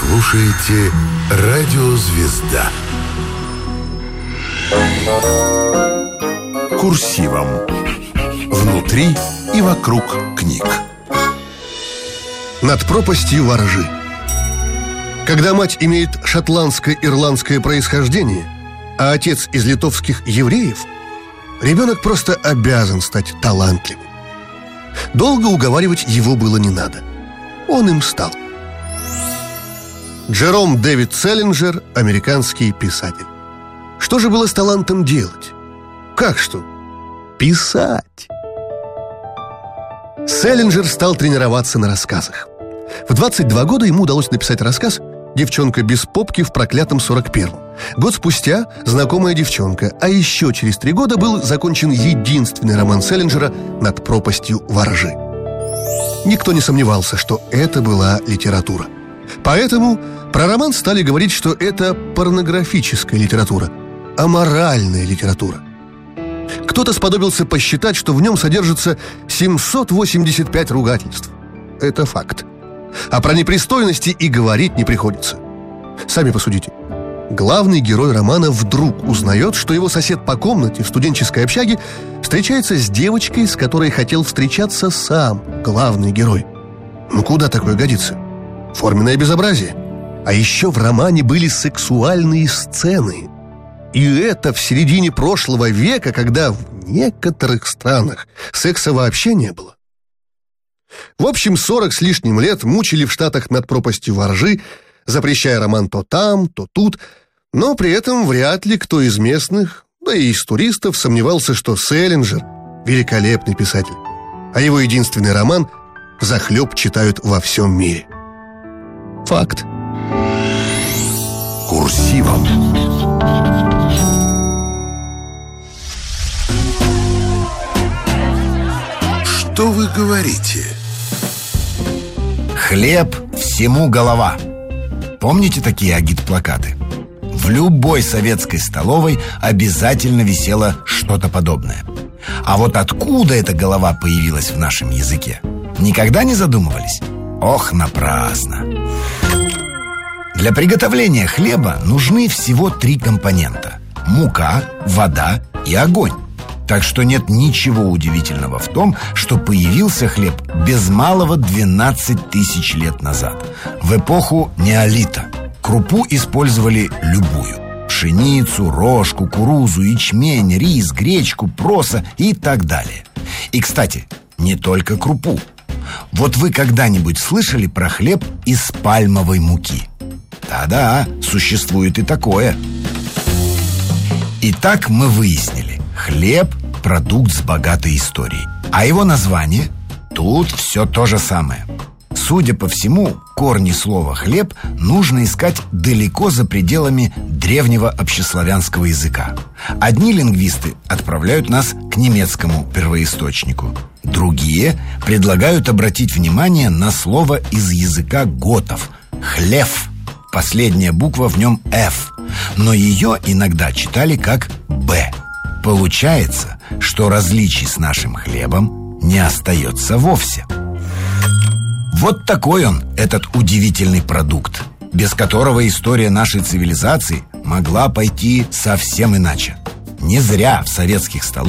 слушаете «Радио Звезда». Курсивом. Внутри и вокруг книг. Над пропастью воржи. Когда мать имеет шотландско-ирландское происхождение, а отец из литовских евреев, ребенок просто обязан стать талантливым. Долго уговаривать его было не надо. Он им стал. Джером Дэвид Селлинджер – американский писатель. Что же было с талантом делать? Как что? Писать. Селлинджер стал тренироваться на рассказах. В 22 года ему удалось написать рассказ «Девчонка без попки в проклятом 41-м». Год спустя «Знакомая девчонка», а еще через 3 года был закончен единственный роман Селлинджера «Над пропастью воржи». Никто не сомневался, что это была литература. Поэтому про роман стали говорить, что это порнографическая литература, аморальная литература. Кто-то сподобился посчитать, что в нем содержится 785 ругательств. Это факт. А про непристойности и говорить не приходится. Сами посудите. Главный герой романа вдруг узнает, что его сосед по комнате в студенческой общаге встречается с девочкой, с которой хотел встречаться сам главный герой. Ну куда такое годится? Форменное безобразие. А еще в романе были сексуальные сцены. И это в середине прошлого века, когда в некоторых странах секса вообще не было. В общем, 40 с лишним лет мучили в Штатах над пропастью воржи, запрещая роман то там, то тут, но при этом вряд ли кто из местных, да и из туристов, сомневался, что Селлинджер – великолепный писатель, а его единственный роман взахлеб читают во всем мире. Факт. Курсивом. Что вы говорите? Хлеб всему голова. Помните такие агитплакаты? В любой советской столовой обязательно висело что-то подобное. А вот откуда эта голова появилась в нашем языке? Никогда не задумывались? Ох, напрасно! Для приготовления хлеба нужны всего 3 компонента: мука, вода и огонь. Так что нет ничего удивительного в том, что появился хлеб без малого 12 тысяч лет назад, в эпоху неолита. Крупу использовали любую: пшеницу, рожь, кукурузу, ячмень, рис, гречку, проса и так далее. И, кстати, не только крупу. Вот вы когда-нибудь слышали про хлеб из пальмовой муки? Да-да, существует и такое. Итак, мы выяснили: хлеб – продукт с богатой историей. А его название? Тут все то же самое. Судя по всему, корни слова «хлеб» нужно искать далеко за пределами древнего общеславянского языка. Одни лингвисты отправляют нас к немецкому первоисточнику. Другие предлагают обратить внимание на слово из языка готов – «хлев». Последняя буква в нем «ф», но ее иногда читали как «б». Получается, что различий с нашим хлебом не остается вовсе. Вот такой он, этот удивительный продукт, без которого история нашей цивилизации могла пойти совсем иначе. Не зря в советских столовых